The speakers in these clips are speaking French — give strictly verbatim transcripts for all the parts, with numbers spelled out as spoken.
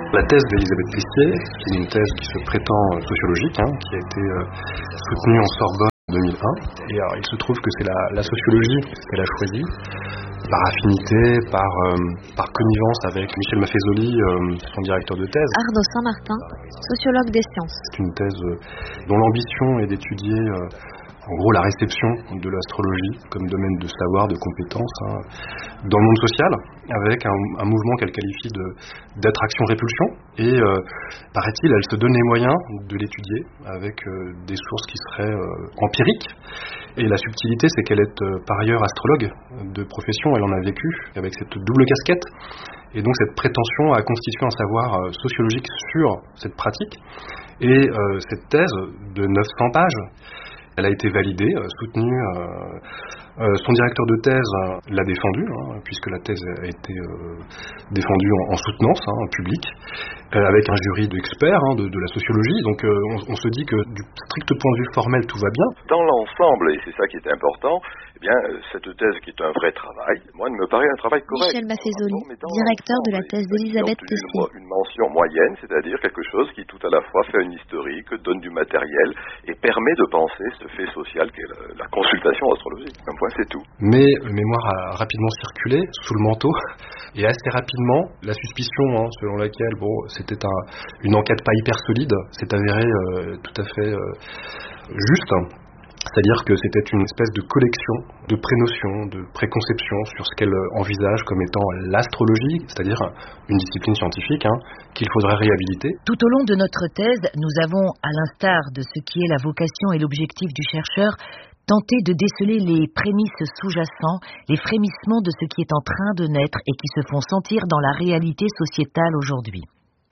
La thèse d'Elisabeth Tessier, c'est une thèse qui se prétend sociologique, hein, qui a été euh, soutenue en Sorbonne en deux mille un. Et alors, il se trouve que c'est la, la sociologie qu'elle a choisie, par affinité, par, euh, par connivence avec Michel Maffezoli, euh, son directeur de thèse. Arnaud Saint-Martin, sociologue des sciences. C'est une thèse euh, dont l'ambition est d'étudier euh, en gros la réception de l'astrologie comme domaine de savoir, de compétence, hein, dans le monde social, avec un, un mouvement qu'elle qualifie de, d'attraction-répulsion. Et euh, paraît-il, elle se donne les moyens de l'étudier avec euh, des sources qui seraient euh, empiriques. Et la subtilité, c'est qu'elle est euh, par ailleurs astrologue de profession, elle en a vécu avec cette double casquette. Et donc cette prétention à constituer un savoir euh, sociologique sur cette pratique. Et euh, cette thèse de neuf cents pages, elle a été validée, euh, soutenue. Euh, euh, son directeur de thèse euh, l'a défendue, hein, puisque la thèse a été euh, défendue en, en soutenance, hein, en public, euh, avec un jury d'experts hein, de, de la sociologie. Donc euh, on, on se dit que du strict point de vue formel, tout va bien. Dans l'ensemble, et c'est ça qui est important, eh bien, cette thèse qui est un vrai travail, moi, elle me paraît un travail correct. Michel Maffezoli, directeur de la thèse d'Elisabeth Tessier. Une, une mention moyenne, c'est-à-dire quelque chose qui tout à la fois fait une historique, donne du matériel et permet de penser ce fait social qu'est la, la consultation astrologique. Un point, c'est tout. Mais le mémoire a rapidement circulé sous le manteau et assez rapidement, la suspicion hein, selon laquelle bon, c'était un, une enquête pas hyper solide s'est avérée euh, tout à fait euh, juste. C'est-à-dire que c'était une espèce de collection de prénotions, de préconceptions sur ce qu'elle envisage comme étant l'astrologie, c'est-à-dire une discipline scientifique hein, qu'il faudrait réhabiliter. Tout au long de notre thèse, nous avons, à l'instar de ce qui est la vocation et l'objectif du chercheur, tenté de déceler les prémices sous-jacents, les frémissements de ce qui est en train de naître et qui se font sentir dans la réalité sociétale aujourd'hui.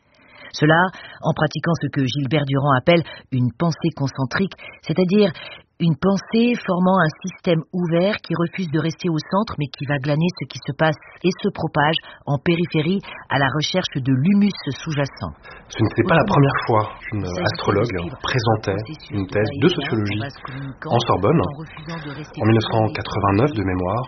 Cela en pratiquant ce que Gilbert Durand appelle une pensée concentrique, c'est-à-dire une pensée formant un système ouvert qui refuse de rester au centre mais qui va glaner ce qui se passe et se propage en périphérie à la recherche de l'humus sous-jacent. Ce n'était pas la première fois qu'une astrologue présentait une thèse de sociologie en Sorbonne. En mille neuf cent quatre-vingt-neuf de mémoire,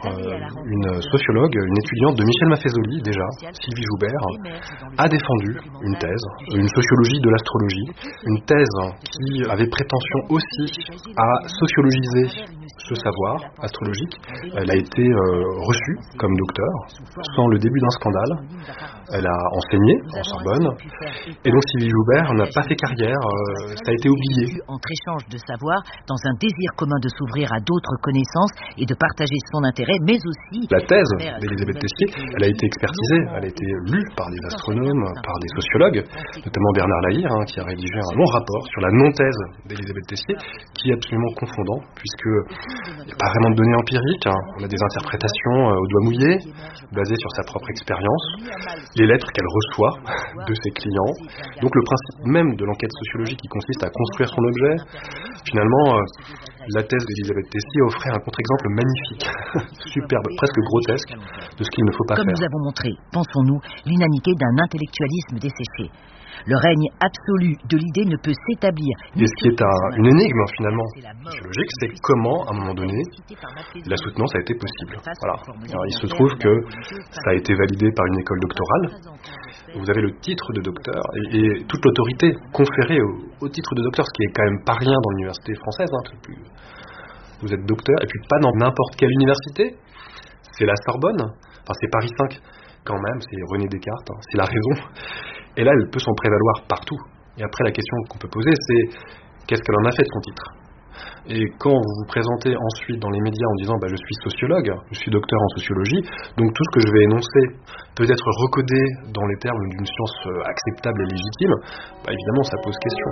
une sociologue, une étudiante de Michel Maffezoli déjà, Sylvie Joubert, a défendu une thèse, une sociologie de l'astrologie, une thèse qui avait prétention aussi à sociologiser ce savoir astrologique. Elle a été euh, reçue comme docteur sans le début d'un scandale. Elle a enseigné en Sorbonne. Et donc Sylvie Joubert n'a pas fait carrière, euh, ça a été oublié. Entre échange de savoir, dans un désir commun de s'ouvrir à d'autres connaissances et de partager son intérêt, mais aussi... La thèse d'Elisabeth Tessier, elle a été expertisée, elle a été lue par des astronomes, par des sociologues, notamment Bernard Lahire, hein, qui a rédigé un long rapport sur la non-thèse d'Elisabeth Tessier, qui est absolument confondant, puisque il n'y a pas vraiment de données empiriques, hein. On a des interprétations euh, au doigt mouillé, basées sur sa propre expérience, les lettres qu'elle reçoit de ses clients. Donc le principe même de l'enquête sociologique qui consiste à construire son objet, finalement, euh, la thèse d'Elisabeth Tessier offrait un contre-exemple magnifique, superbe, presque grotesque, de ce qu'il ne faut pas Comme faire. Comme nous avons montré, pensons-nous, l'inanité d'un intellectualisme desséché. Le règne absolu de l'idée ne peut s'établir. Et ce qui est un, une énigme finalement sociologique, c'est comment, à un moment donné, la soutenance a été possible. Voilà. Alors, il se trouve que ça a été validé par une école doctorale. Vous avez le titre de docteur et, et toute l'autorité conférée au, au titre de docteur, ce qui est quand même pas rien dans l'université française. Hein. Vous êtes docteur, et puis pas dans n'importe quelle université. C'est la Sorbonne, enfin c'est Paris cinq quand même, c'est René Descartes, hein, c'est la raison. Et là, elle peut s'en prévaloir partout. Et après, la question qu'on peut poser, c'est qu'est-ce qu'elle en a fait de son titre ? Et quand vous vous présentez ensuite dans les médias en disant bah, « je suis sociologue, je suis docteur en sociologie, donc tout ce que je vais énoncer peut être recodé dans les termes d'une science acceptable et légitime bah, », évidemment, ça pose question.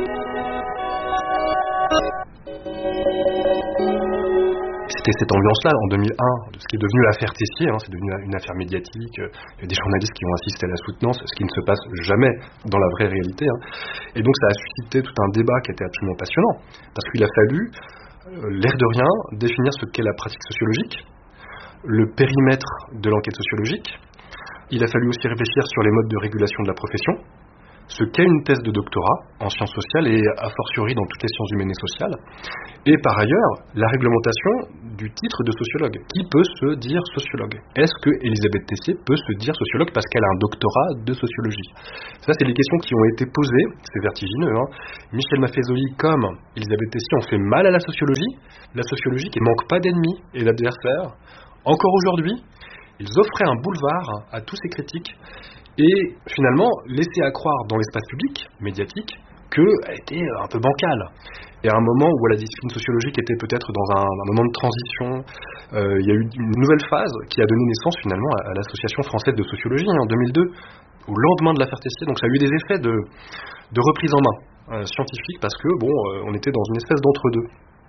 C'était cette ambiance-là, en deux mille un, de ce qui est devenu l'affaire Tessier, hein, c'est devenu une affaire médiatique, il y a des journalistes qui ont assisté à la soutenance, ce qui ne se passe jamais dans la vraie réalité. Hein. Et donc ça a suscité tout un débat qui était absolument passionnant, parce qu'il a fallu, euh, l'air de rien, définir ce qu'est la pratique sociologique, le périmètre de l'enquête sociologique. Il a fallu aussi réfléchir sur les modes de régulation de la profession, ce qu'est une thèse de doctorat en sciences sociales et a fortiori dans toutes les sciences humaines et sociales. Et par ailleurs, la réglementation du titre de sociologue. Qui peut se dire sociologue? Est-ce que Elisabeth Tessier peut se dire sociologue parce qu'elle a un doctorat de sociologie? Ça, c'est les questions qui ont été posées. C'est vertigineux, hein. Michel Maffezoli comme Elisabeth Tessier ont fait mal à la sociologie. La sociologie qui ne manque pas d'ennemis et d'adversaires. Encore aujourd'hui, ils offraient un boulevard à tous ces critiques et finalement laisser à croire dans l'espace public, médiatique, qu'elle était un peu bancale. Et à un moment où la discipline sociologique était peut-être dans un, un moment de transition, euh, il y a eu une nouvelle phase qui a donné naissance finalement à, à l'Association française de sociologie en deux mille deux, au lendemain de l'affaire Tessier. Donc ça a eu des effets de, de reprise en main euh, scientifique parce que bon, euh, on était dans une espèce d'entre-deux.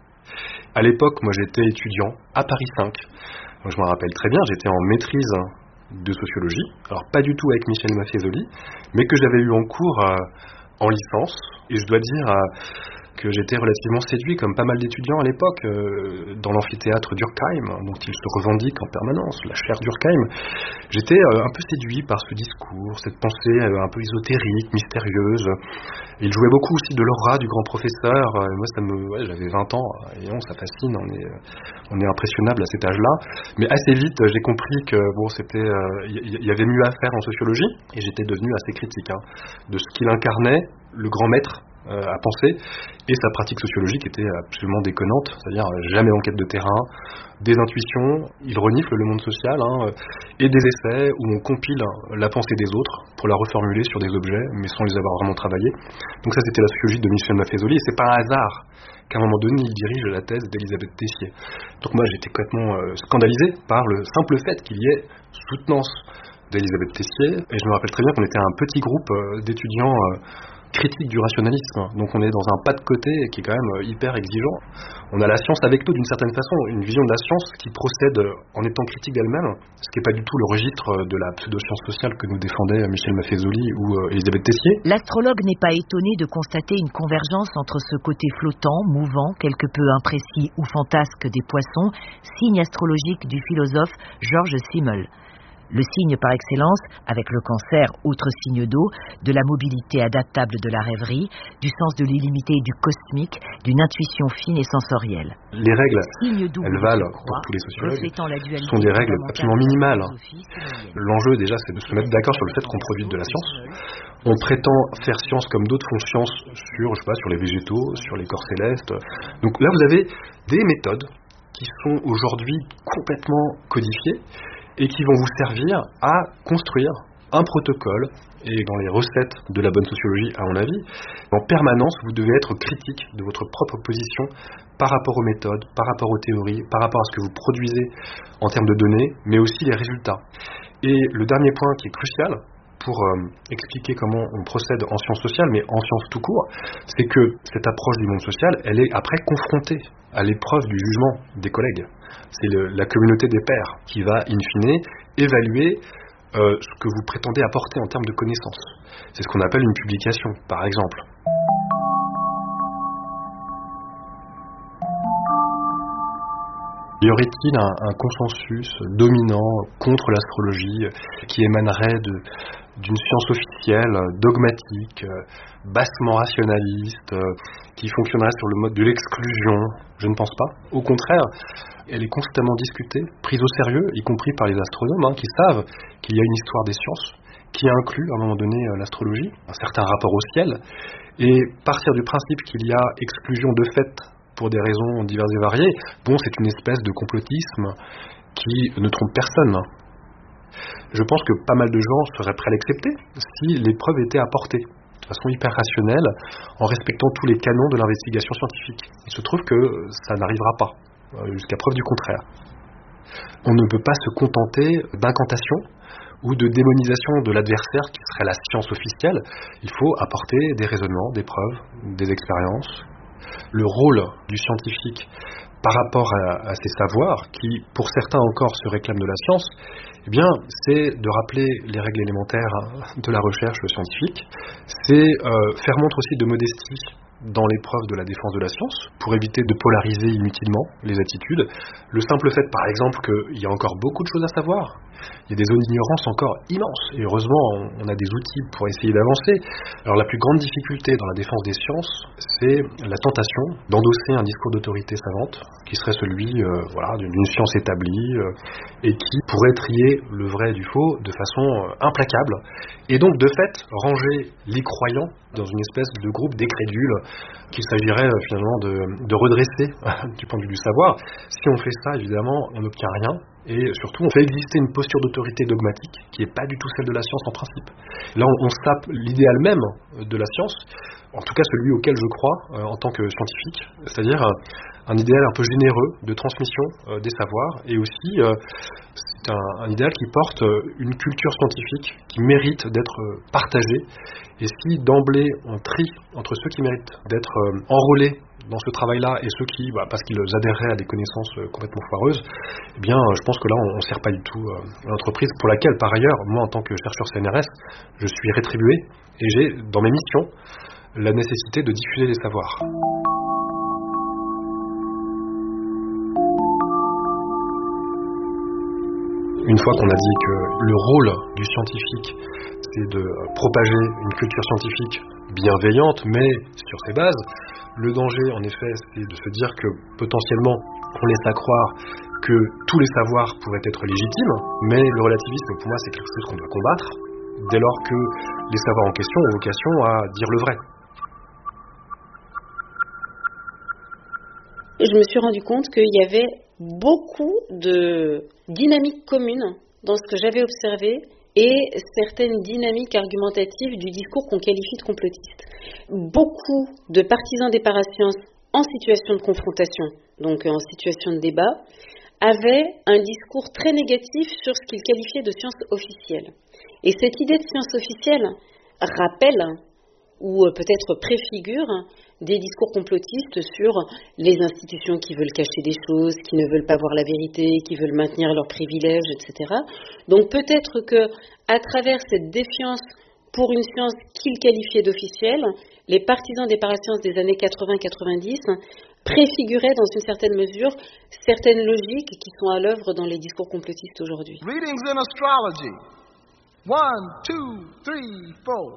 À l'époque, moi j'étais étudiant à Paris cinq. Donc, je me rappelle très bien, j'étais en maîtrise de sociologie, alors pas du tout avec Michel Maffezoli, mais que j'avais eu en cours euh, en licence, et je dois dire euh, que j'étais relativement séduit, comme pas mal d'étudiants à l'époque, euh, dans l'amphithéâtre Durkheim, dont il se revendique en permanence, la chaire Durkheim. J'étais euh, un peu séduit par ce discours, cette pensée euh, un peu ésotérique, mystérieuse. Il jouait beaucoup aussi de l'aura du grand professeur. Euh, moi, ça me, ouais, j'avais vingt ans, et on, ça fascine, on est, on est impressionnable à cet âge-là. Mais assez vite, j'ai compris que bon, c'était, il euh, y, y avait mieux à faire en sociologie, et j'étais devenu assez critique hein, de ce qu'il incarnait, le grand maître euh, à penser, et sa pratique sociologique était absolument déconnante, c'est-à-dire euh, jamais d'enquête de terrain, des intuitions, il renifle le monde social, hein, et des essais où on compile la pensée des autres pour la reformuler sur des objets, mais sans les avoir vraiment travaillés. Donc ça, c'était la sociologie de Michel Maffezoli, et c'est pas un hasard qu'à un moment donné, il dirige la thèse d'Elisabeth Tessier. Donc moi, j'étais complètement euh, scandalisé par le simple fait qu'il y ait soutenance d'Elisabeth Tessier, et je me rappelle très bien qu'on était un petit groupe euh, d'étudiants euh, critiques du rationalisme, donc on est dans un pas de côté qui est quand même euh, hyper exigeant. On a la science avec nous d'une certaine façon, une vision de la science qui procède en étant critique d'elle-même, ce qui n'est pas du tout le registre de la pseudo-science sociale que nous défendaient Michel Maffezoli ou euh, Elisabeth Tessier. L'astrologue n'est pas étonné de constater une convergence entre ce côté flottant, mouvant, quelque peu imprécis ou fantasque des poissons, signe astrologique du philosophe Georges Simmel. Le signe par excellence, avec le cancer, autre signe d'eau, de la mobilité adaptable de la rêverie, du sens de l'illimité et du cosmique, d'une intuition fine et sensorielle. Les règles, elles valent pour tous les sociologues, ce sont des règles absolument minimales. L'enjeu déjà, c'est de se mettre d'accord sur le fait qu'on produit de la science. On prétend faire science comme d'autres font science sur, je sais pas, sur les végétaux, sur les corps célestes. Donc là, vous avez des méthodes qui sont aujourd'hui complètement codifiées, et qui vont vous servir à construire un protocole, et dans les recettes de la bonne sociologie, à mon avis, en permanence, vous devez être critique de votre propre position par rapport aux méthodes, par rapport aux théories, par rapport à ce que vous produisez en termes de données, mais aussi les résultats. Et le dernier point qui est crucial pour euh, expliquer comment on procède en sciences sociales, mais en sciences tout court, c'est que cette approche du monde social, elle est après confrontée à l'épreuve du jugement des collègues. C'est le, la communauté des pairs qui va, in fine, évaluer euh, ce que vous prétendez apporter en termes de connaissances. C'est ce qu'on appelle une publication, par exemple. Y aurait-il un, un consensus dominant contre l'astrologie qui émanerait de, d'une science officielle, dogmatique, bassement rationaliste, qui fonctionnerait sur le mode de l'exclusion? Je ne pense pas. Au contraire, elle est constamment discutée, prise au sérieux, y compris par les astronomes, hein, qui savent qu'il y a une histoire des sciences, qui inclut à un moment donné l'astrologie, un certain rapport au ciel, et partir du principe qu'il y a exclusion de fait pour des raisons diverses et variées, bon, c'est une espèce de complotisme qui ne trompe personne. Je pense que pas mal de gens seraient prêts à l'accepter si les preuves étaient apportées de façon hyper rationnelle, en respectant tous les canons de l'investigation scientifique. Il se trouve que ça n'arrivera pas, jusqu'à preuve du contraire. On ne peut pas se contenter d'incantations ou de démonisation de l'adversaire qui serait la science officielle. Il faut apporter des raisonnements, des preuves, des expériences. Le rôle du scientifique par rapport à, à ces savoirs, qui pour certains encore se réclament de la science, eh bien, c'est de rappeler les règles élémentaires de la recherche scientifique, c'est euh, faire montre aussi de modestie dans l'épreuve de la défense de la science, pour éviter de polariser inutilement les attitudes. Le simple fait, par exemple, qu'il y a encore beaucoup de choses à savoir, Il y a des zones d'ignorance encore immenses, et heureusement, on a des outils pour essayer d'avancer. Alors la plus grande difficulté dans la défense des sciences, c'est la tentation d'endosser un discours d'autorité savante, qui serait celui euh, voilà, d'une science établie, euh, et qui pourrait trier le vrai du faux de façon euh, implacable, et donc de fait ranger les croyants dans une espèce de groupe d'incrédules qu'il s'agirait euh, finalement de, de redresser du point de vue du savoir. Si on fait ça, évidemment, on n'obtient rien. Et surtout, on fait exister une posture d'autorité dogmatique qui n'est pas du tout celle de la science en principe. Là, on, on se tape l'idéal même de la science, en tout cas celui auquel je crois euh, en tant que scientifique, c'est-à-dire euh, un idéal un peu généreux de transmission euh, des savoirs, et aussi euh, c'est un, un idéal qui porte euh, une culture scientifique qui mérite d'être euh, partagée. Et si d'emblée on trie entre ceux qui méritent d'être euh, enrôlés dans ce travail-là et ceux qui, bah, parce qu'ils adhéreraient à des connaissances euh, complètement foireuses, eh bien, euh, je pense que là, on ne sert pas du tout euh, l'entreprise, pour laquelle, par ailleurs, moi, en tant que chercheur C N R S, je suis rétribué, et j'ai, dans mes missions, la nécessité de diffuser les savoirs. Une fois qu'on a dit que le rôle du scientifique, c'est de propager une culture scientifique bienveillante, mais sur ses bases, le danger, en effet, c'est de se dire que potentiellement, on laisse à croire que tous les savoirs pourraient être légitimes, mais le relativisme, pour moi, c'est quelque chose qu'on doit combattre, dès lors que les savoirs en question ont vocation à dire le vrai. Je me suis rendu compte qu'il y avait beaucoup de dynamiques communes dans ce que j'avais observé et certaines dynamiques argumentatives du discours qu'on qualifie de complotiste. Beaucoup de partisans des parasciences en situation de confrontation, donc en situation de débat, avaient un discours très négatif sur ce qu'ils qualifiaient de science officielle. Et cette idée de science officielle rappelle, ou peut-être préfigure, des discours complotistes sur les institutions qui veulent cacher des choses, qui ne veulent pas voir la vérité, qui veulent maintenir leurs privilèges, et cetera. Donc peut-être que, à travers cette défiance pour une science qu'ils qualifiaient d'officielle, les partisans des parasciences des années quatre-vingts quatre-vingt-dix préfiguraient dans une certaine mesure certaines logiques qui sont à l'œuvre dans les discours complotistes aujourd'hui. Readings in astrology. One, two, three, four.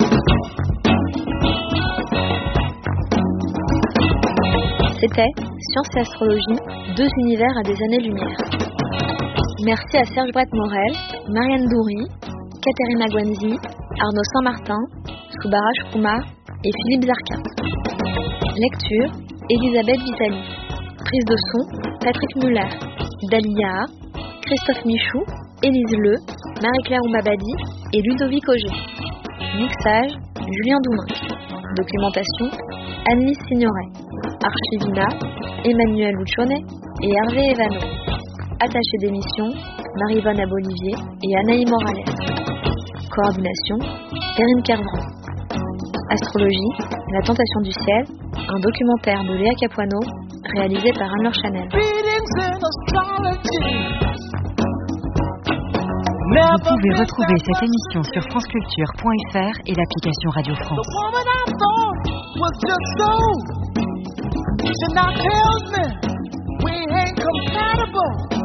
C'était Science et Astrologie, deux univers à des années-lumière. Merci à Serge Brett-Morel, Marianne Doury, Katerina Gwanzi, Arnaud Saint-Martin, Subaraj Kumar et Philippe Zarka. Lecture, Elisabeth Vitali. Prise de son, Patrick Muller, Dalia, Christophe Michou, Élise Le, Marie-Claire Oumabadi et Ludovic Auger. Mixage, Julien Douminc. Documentation, Anne-Lise Signoret. Archivina, Emmanuel Lucione et Hervé Evano. Attaché d'émission, Marie-Vonne Abolivier et Anaï Morales. Coordination, Perrine Kervran. Astrologie, La Tentation du Ciel, un documentaire de Léa Capuano, réalisé par Anne-Laure Chanel. Vous pouvez retrouver cette émission sur franceculture point f r et l'application Radio France. She now tells me we ain't compatible.